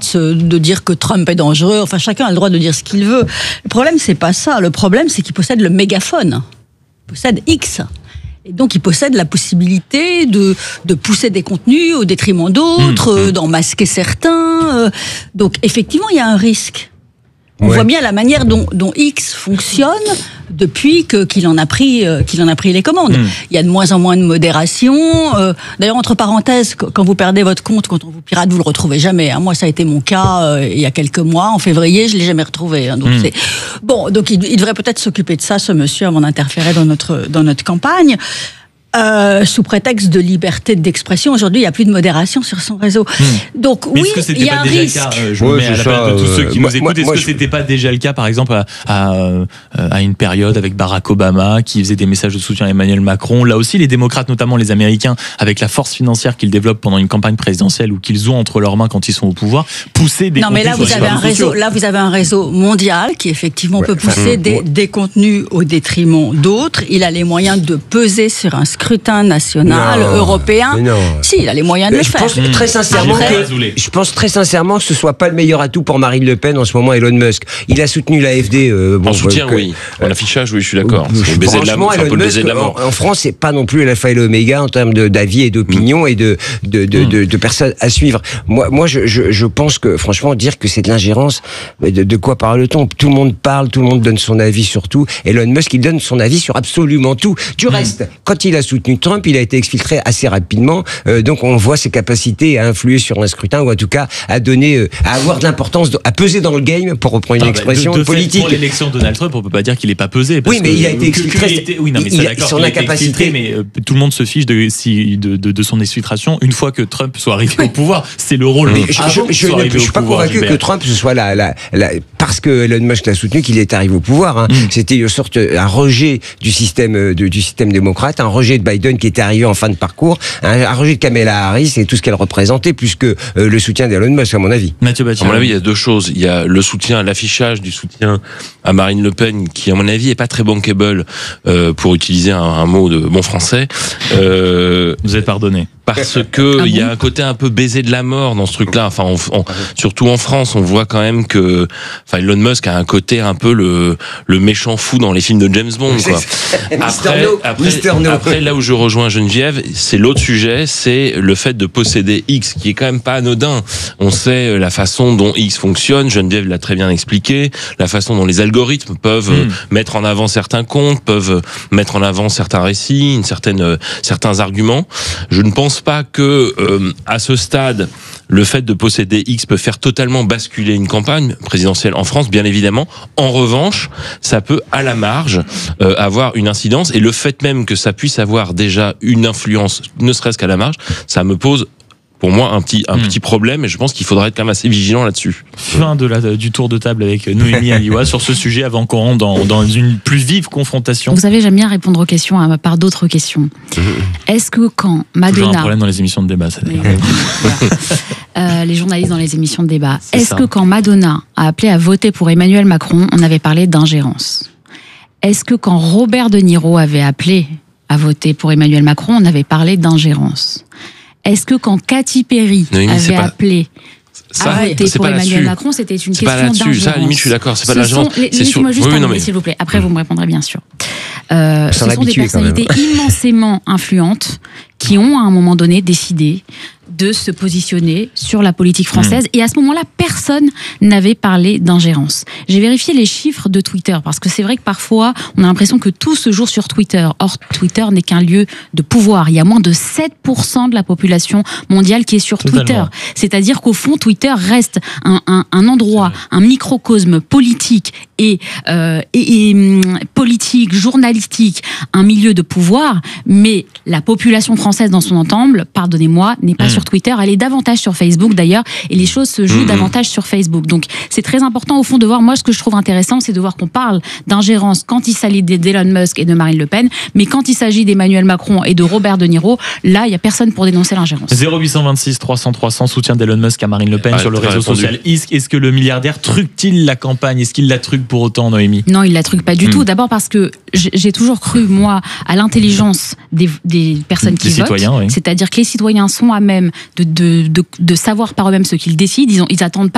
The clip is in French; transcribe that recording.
de dire que Trump est dangereux. Enfin, chacun a le droit de dire ce qu'il veut. Le problème, c'est pas ça. Le problème, c'est qu'il possède le mégaphone. Il possède X. Et donc, il possède la possibilité de pousser des contenus au détriment d'autres, d'en masquer certains. Donc, effectivement, il y a un risque. On voit bien la manière dont X fonctionne depuis qu'il en a pris les commandes. Il y a de moins en moins de modération. D'ailleurs, entre parenthèses, quand vous perdez votre compte, quand on vous pirate, vous le retrouvez jamais. Moi, ça a été mon cas il y a quelques mois. En février, je l'ai jamais retrouvé. Donc donc il devrait peut-être s'occuper de ça, ce monsieur, avant d'interférer dans notre campagne. Sous prétexte de liberté d'expression, aujourd'hui il n'y a plus de modération sur son réseau. Donc mais oui, il y a un risque. Je me mets à la place de tous ceux qui nous écoutent. Est-ce que c'était pas déjà le cas, par exemple, à une période avec Barack Obama, qui faisait des messages de soutien à Emmanuel Macron? Là aussi, les démocrates, notamment les Américains, avec la force financière qu'ils développent pendant une campagne présidentielle ou qu'ils ont entre leurs mains quand ils sont au pouvoir, poussaient des contenus. Non, mais là vous avez un réseau. Là, vous avez un réseau mondial qui effectivement peut pousser des contenus au détriment d'autres. Il a les moyens de peser sur un scrutin national, européen. Si, il a les moyens de le faire. Je pense très sincèrement que ce soit pas le meilleur atout pour Marine Le Pen en ce moment, Elon Musk. Il a soutenu l'AfD. En soutien, oui. En affichage, oui, je suis d'accord. C'est un peu le baiser de la mort. En France, c'est pas non plus l'alpha et l'oméga en termes d'avis et d'opinion et de personnes à suivre. Moi, je pense que, franchement, dire que c'est de l'ingérence, de quoi parle-t-on? Tout le monde parle, tout le monde donne son avis sur tout. Elon Musk, il donne son avis sur absolument tout. Du reste, quand il a soutenu Trump, il a été exfiltré assez rapidement, donc on voit ses capacités à influer sur un scrutin, ou en tout cas à donner, à avoir de l'importance, à peser dans le game, pour reprendre une expression politique. Pour l'élection de Donald Trump, on peut pas dire qu'il est pas pesé. Oui, mais il a été exfiltré. Oui, non, mais c'est d'accord, son incapacité. Mais tout le monde se fiche de son exfiltration une fois que Trump soit arrivé au pouvoir. C'est le rôle. Je suis pas convaincu que Trump ce soit parce que Elon Musk l'a soutenu qu'il est arrivé au pouvoir. C'était une sorte un rejet du système démocrate, un rejet de Biden qui était arrivé en fin de parcours, un rejet de Kamala Harris et tout ce qu'elle représentait, plus que le soutien d'Elon Musk, à mon avis. Mathieu Battier. À mon avis, il y a deux choses. Il y a le soutien, l'affichage du soutien à Marine Le Pen, qui, à mon avis, est pas très bankable, pour utiliser un mot de bon français. Vous êtes pardonné. Parce que il y a un côté un peu baiser de la mort dans ce truc-là. Enfin, surtout en France, on voit quand même que, Elon Musk a un côté un peu le méchant fou dans les films de James Bond, quoi. Après, là où je rejoins Geneviève, c'est l'autre sujet, c'est le fait de posséder X, qui est quand même pas anodin. On sait la façon dont X fonctionne. Geneviève l'a très bien expliqué. La façon dont les algorithmes peuvent mettre en avant certains comptes, peuvent mettre en avant certains récits, certains arguments. Je ne pense pas que, à ce stade, le fait de posséder X peut faire totalement basculer une campagne présidentielle en France, bien évidemment. En revanche, ça peut, à la marge, avoir une incidence. Et le fait même que ça puisse avoir déjà une influence, ne serait-ce qu'à la marge, ça me pose, pour moi, un petit problème, et je pense qu'il faudra être quand même assez vigilant là-dessus. Fin du tour de table avec Noémie Aliwa sur ce sujet, avant qu'on rentre dans une plus vive confrontation. Vous savez, j'aime bien répondre aux questions à part d'autres questions. Est-ce que quand Madonna... Toujours un problème dans les émissions de débat, ça les journalistes dans les émissions de débat. Est-ce que quand Madonna a appelé à voter pour Emmanuel Macron, on avait parlé d'ingérence? Est-ce que quand Robert De Niro avait appelé à voter pour Emmanuel Macron, on avait parlé d'ingérence? Est-ce que quand Katy Perry avait appelé à voter pour Emmanuel Macron, c'était une question d'ingérence? Ça, à la limite, je suis d'accord, c'est pas de l'ingérence. Laissez-moi juste terminer, s'il vous plaît. Après, vous me répondrez, bien sûr. Ce sont des personnalités immensément influentes qui ont, à un moment donné, décidé de se positionner sur la politique française. Et à ce moment-là, personne n'avait parlé d'ingérence. J'ai vérifié les chiffres de Twitter, parce que c'est vrai que parfois, on a l'impression que tout se joue sur Twitter. Or, Twitter n'est qu'un lieu de pouvoir. Il y a moins de 7% de la population mondiale qui est sur Twitter. C'est-à-dire qu'au fond, Twitter reste un endroit, un microcosme politique et politique, journalistique, un milieu de pouvoir, mais la population française dans son ensemble, pardonnez-moi, n'est pas sur Twitter, elle est davantage sur Facebook d'ailleurs, et les choses se jouent davantage sur Facebook. Donc c'est très important au fond de voir, moi ce que je trouve intéressant, c'est de voir qu'on parle d'ingérence quand il s'agit d'Elon Musk et de Marine Le Pen, mais quand il s'agit d'Emmanuel Macron et de Robert De Niro, là il n'y a personne pour dénoncer l'ingérence. 0826 300 300, soutien d'Elon Musk à Marine Le Pen sur le réseau social. Est-ce que le milliardaire truque-t-il la campagne? Est-ce qu'il la truque pour autant, Noémie? Non, il la truque pas du tout. D'abord parce que j'ai toujours cru, moi, à l'intelligence des personnes qui votent. Oui. C'est-à-dire que les citoyens sont à même de savoir par eux-mêmes ce qu'ils décident. Ils attendent pas